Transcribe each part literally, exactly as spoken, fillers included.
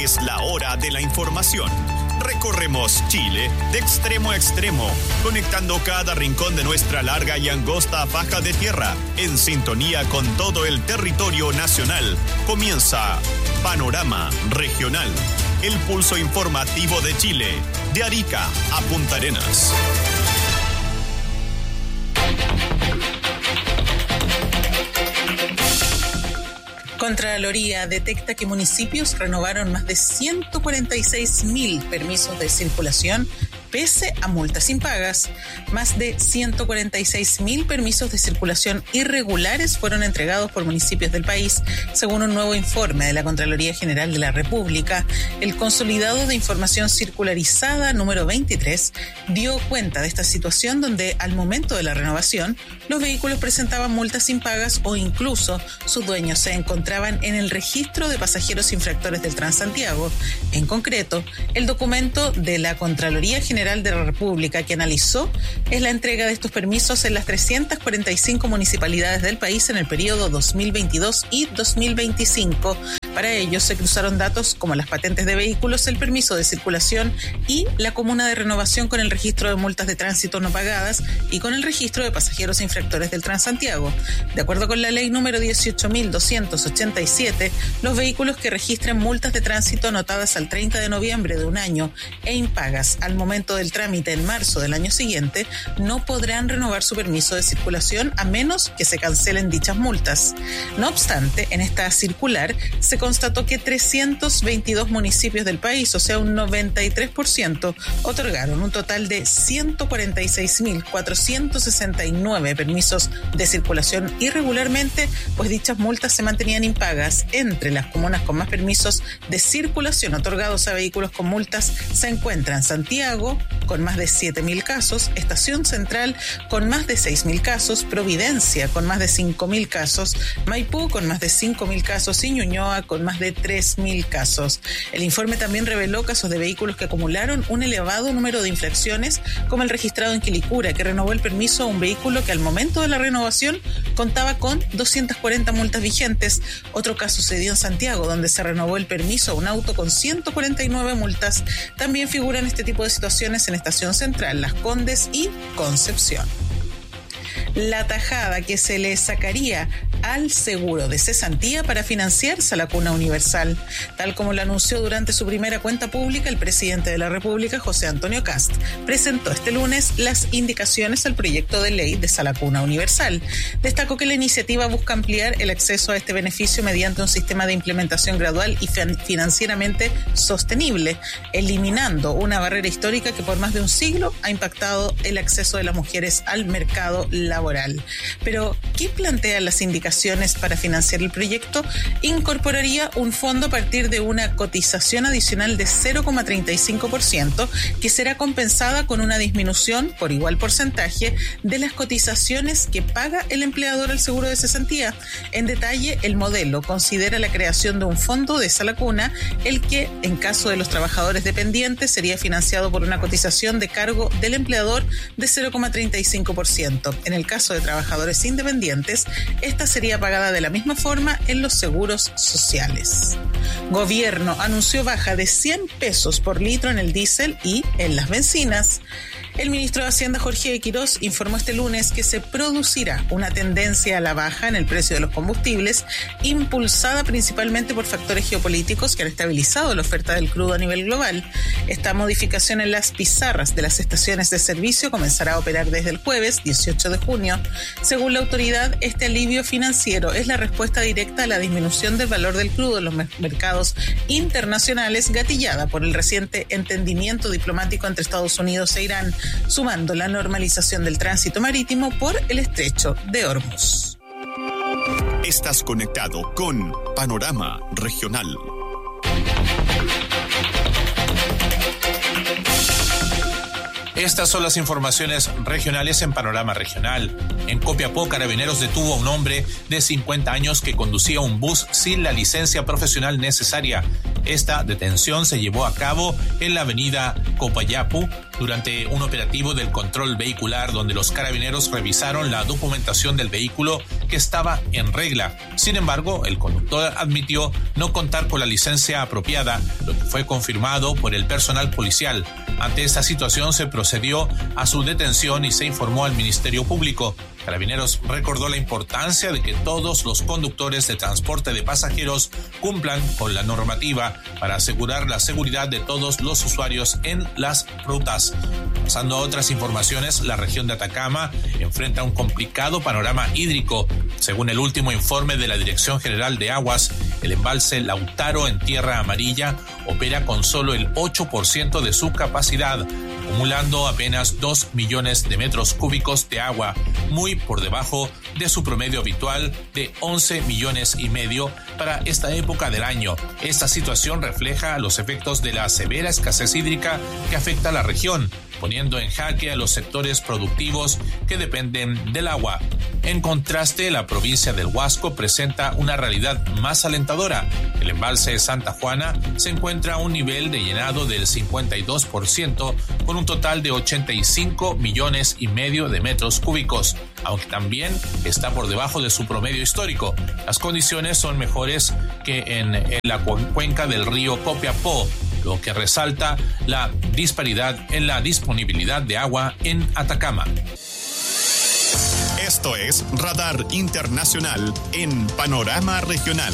Es la hora de la información. Recorremos Chile de extremo a extremo, conectando cada rincón de nuestra larga y angosta faja de tierra, en sintonía con todo el territorio nacional. Comienza Panorama Regional, el pulso informativo de Chile, de Arica a Punta Arenas. Contraloría detecta que municipios renovaron más de ciento cuarenta y seis mil permisos de circulación pese a multas impagas. Más de ciento cuarenta y seis mil permisos de circulación irregulares fueron entregados por municipios del país, según un nuevo informe de la Contraloría General de la República. El Consolidado de Información Circularizada número veintitrés dio cuenta de esta situación donde, al momento de la renovación, los vehículos presentaban multas impagas o incluso sus dueños se encontraban en el registro de pasajeros infractores del Transantiago. En concreto, el documento de la Contraloría General de la República que analizó es la entrega de estos permisos en las trescientas cuarenta y cinco municipalidades del país en el periodo dos mil veintidós y dos mil veinticinco. Para ello se cruzaron datos como las patentes de vehículos, el permiso de circulación y la comuna de renovación con el registro de multas de tránsito no pagadas y con el registro de pasajeros infractores del Transantiago. De acuerdo con la ley número dieciocho mil doscientos ochenta y siete, los vehículos que registren multas de tránsito anotadas al treinta de noviembre de un año e impagas al momento del trámite en marzo del año siguiente no podrán renovar su permiso de circulación a menos que se cancelen dichas multas. No obstante, en esta circular se constató que trescientos veintidós municipios del país, o sea un noventa y tres por ciento, otorgaron un total de ciento cuarenta y seis mil cuatrocientos sesenta y nueve permisos de circulación irregularmente, pues dichas multas se mantenían impagas. Entre las comunas con más permisos de circulación otorgados a vehículos con multas se encuentran Santiago, con más de siete mil casos, Estación Central, con más de seis mil casos, Providencia, con más de cinco mil casos, Maipú, con más de cinco mil casos y Ñuñoa, con más de tres mil casos. El informe también reveló casos de vehículos que acumularon un elevado número de infracciones, como el registrado en Quilicura, que renovó el permiso a un vehículo que al momento de la renovación contaba con doscientas cuarenta multas vigentes. Otro caso se dio en Santiago, donde se renovó el permiso a un auto con ciento cuarenta y nueve multas. También figuran este tipo de situaciones en Estación Central, Las Condes y Concepción. La tajada que se le sacaría al seguro de cesantía para financiarse a la cuna universal, tal como lo anunció durante su primera cuenta pública el presidente de la República, José Antonio Kast, presentó este lunes las indicaciones al proyecto de ley de Salacuna Universal. Destacó que la iniciativa busca ampliar el acceso a este beneficio mediante un sistema de implementación gradual y financieramente sostenible, eliminando una barrera histórica que por más de un siglo ha impactado el acceso de las mujeres al mercado laboral. Pero, ¿qué plantean las indicaciones para financiar el proyecto? Incorporaría un fondo a partir de una cotización adicional de cero coma treinta y cinco por ciento que será compensada con una disminución por igual porcentaje de las cotizaciones que paga el empleador al seguro de cesantía. En detalle, el modelo considera la creación de un fondo de Salacuna, el que, en caso de los trabajadores dependientes, sería financiado por una cotización de cargo del empleador de cero coma treinta y cinco por ciento. En el caso de trabajadores independientes, esta sería pagada de la misma forma en los seguros sociales. Gobierno anunció baja de cien pesos por litro en el diésel y en las bencinas. El ministro de Hacienda, Jorge de Quirós, informó este lunes que se producirá una tendencia a la baja en el precio de los combustibles, impulsada principalmente por factores geopolíticos que han estabilizado la oferta del crudo a nivel global. Esta modificación en las pizarras de las estaciones de servicio comenzará a operar desde el jueves dieciocho de junio. Según la autoridad, este alivio financiero es la respuesta directa a la disminución del valor del crudo en los mercados internacionales, gatillada por el reciente entendimiento diplomático entre Estados Unidos e Irán, sumando la normalización del tránsito marítimo por el estrecho de Hormuz. Estás conectado con Panorama Regional. Estas son las informaciones regionales en Panorama Regional. En Copiapó, Carabineros detuvo a un hombre de cincuenta años que conducía un bus sin la licencia profesional necesaria. Esta detención se llevó a cabo en la avenida Copayapu durante un operativo del control vehicular donde los carabineros revisaron la documentación del vehículo que estaba en regla. Sin embargo, el conductor admitió no contar con la licencia apropiada, lo que fue confirmado por el personal policial. Ante esta situación se procedió a su detención y se informó al Ministerio Público. Carabineros recordó la importancia de que todos los conductores de transporte de pasajeros cumplan con la normativa para asegurar la seguridad de todos los usuarios en las rutas. Pasando a otras informaciones, la región de Atacama enfrenta un complicado panorama hídrico. Según el último informe de la Dirección General de Aguas, el embalse Lautaro en Tierra Amarilla opera con solo el ocho por ciento de su capacidad, acumulando apenas dos millones de metros cúbicos de agua, muy por debajo de su promedio habitual de once millones y medio para esta época del año. Esta situación refleja los efectos de la severa escasez hídrica que afecta a la región, poniendo en jaque a los sectores productivos que dependen del agua. En contraste, la provincia del Huasco presenta una realidad más alentadora. El embalse de Santa Juana se encuentra a un nivel de llenado del cincuenta y dos por ciento con un total de ochenta y cinco millones y medio de metros cúbicos, aunque también está por debajo de su promedio histórico. Las condiciones son mejores que en, en la cuenca del río Copiapó, lo que resalta la disparidad en la disponibilidad de agua en Atacama. Esto es Radar Internacional en Panorama Regional.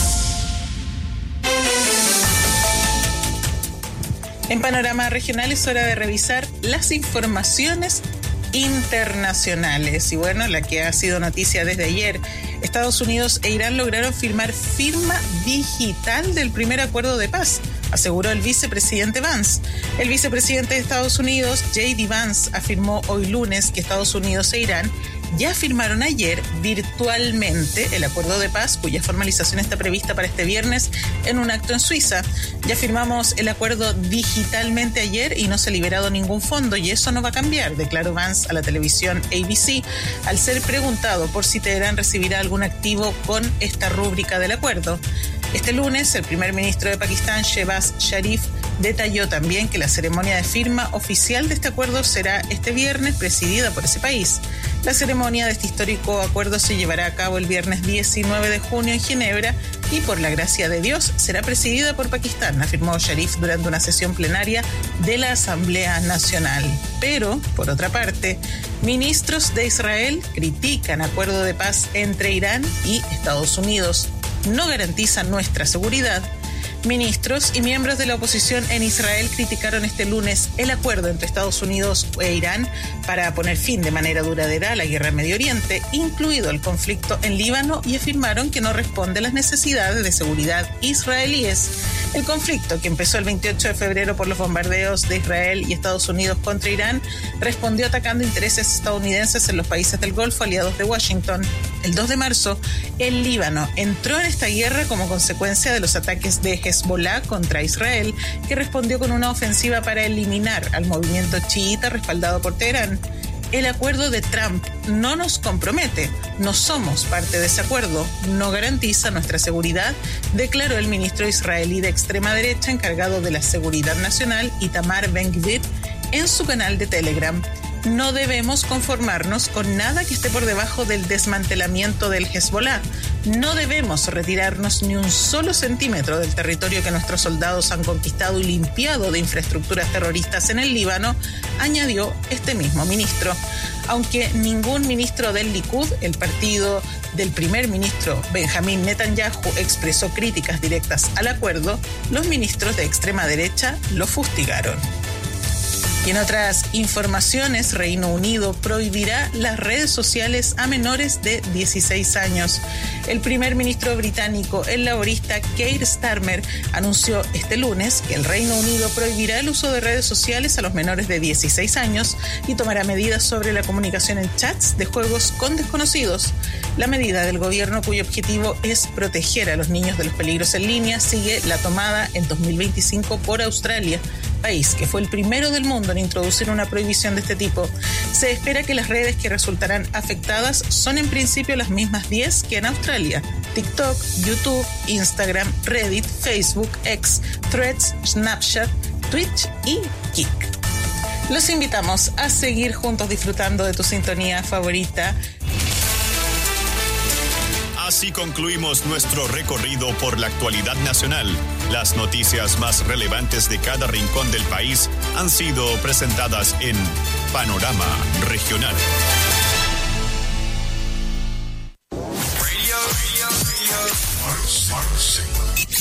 En Panorama Regional es hora de revisar las informaciones internacionales. Y bueno, la que ha sido noticia desde ayer, Estados Unidos e Irán lograron firmar firma digital del primer acuerdo de paz, aseguró el vicepresidente Vance. El vicepresidente de Estados Unidos, J D Vance, afirmó hoy lunes que Estados Unidos e Irán ya firmaron ayer virtualmente el acuerdo de paz, cuya formalización está prevista para este viernes en un acto en Suiza. Ya firmamos el acuerdo digitalmente ayer y no se ha liberado ningún fondo, y eso no va a cambiar, declaró Vance a la televisión A B C al ser preguntado por si Teherán recibirá algún activo con esta rúbrica del acuerdo. Este lunes, el primer ministro de Pakistán, Shehbaz Sharif, detalló también que la ceremonia de firma oficial de este acuerdo será este viernes, presidida por ese país. La ceremonia de este histórico acuerdo se llevará a cabo el viernes diecinueve de junio en Ginebra y, por la gracia de Dios, será presidida por Pakistán, afirmó Sharif durante una sesión plenaria de la Asamblea Nacional. Pero, por otra parte, ministros de Israel critican acuerdo de paz entre Irán y Estados Unidos. No garantizan nuestra seguridad. Ministros y miembros de la oposición en Israel criticaron este lunes el acuerdo entre Estados Unidos e Irán para poner fin de manera duradera a la guerra en Medio Oriente, incluido el conflicto en Líbano, y afirmaron que no responde a las necesidades de seguridad israelíes. El conflicto, que empezó el veintiocho de febrero por los bombardeos de Israel y Estados Unidos contra Irán, respondió atacando intereses estadounidenses en los países del Golfo, aliados de Washington. El dos de marzo, el Líbano entró en esta guerra como consecuencia de los ataques de Hezbollah contra Israel, que respondió con una ofensiva para eliminar al movimiento chiita respaldado por Teherán. El acuerdo de Trump no nos compromete, no somos parte de ese acuerdo, no garantiza nuestra seguridad, declaró el ministro israelí de extrema derecha encargado de la seguridad nacional, Itamar Ben-Gvir, en su canal de Telegram. No debemos conformarnos con nada que esté por debajo del desmantelamiento del Hezbollah. No debemos retirarnos ni un solo centímetro del territorio que nuestros soldados han conquistado y limpiado de infraestructuras terroristas en el Líbano, añadió este mismo ministro. Aunque ningún ministro del Likud, el partido del primer ministro Benjamín Netanyahu, expresó críticas directas al acuerdo, los ministros de extrema derecha lo fustigaron. Y en otras informaciones, Reino Unido prohibirá las redes sociales a menores de dieciséis años. El primer ministro británico, el laborista Keir Starmer, anunció este lunes que el Reino Unido prohibirá el uso de redes sociales a los menores de dieciséis años y tomará medidas sobre la comunicación en chats de juegos con desconocidos. La medida del gobierno, cuyo objetivo es proteger a los niños de los peligros en línea, sigue la tomada en dos mil veinticinco por Australia, país que fue el primero del mundo en introducir una prohibición de este tipo. Se espera que las redes que resultarán afectadas son en principio las mismas diez que en Australia, TikTok, YouTube, Instagram, Reddit, Facebook, X, Threads, Snapchat, Twitch y Kik. Los invitamos a seguir juntos disfrutando de tu sintonía favorita. Así concluimos nuestro recorrido por la actualidad nacional. Las noticias más relevantes de cada rincón del país han sido presentadas en Panorama Regional. Radio, radio, radio.